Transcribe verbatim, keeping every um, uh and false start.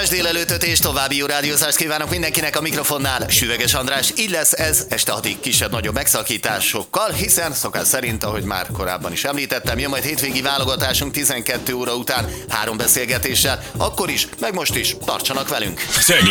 kellemes délelőtöt és további jó rádiózást kívánok mindenkinek a mikrofonnál. Süveges András, így lesz ez este hatig kisebb-nagyobb megszakításokkal, hiszen szokás szerint, ahogy már korábban is említettem, jön majd hétvégi válogatásunk tizenkét óra után három beszélgetéssel. Akkor is, meg most is, tartsanak velünk!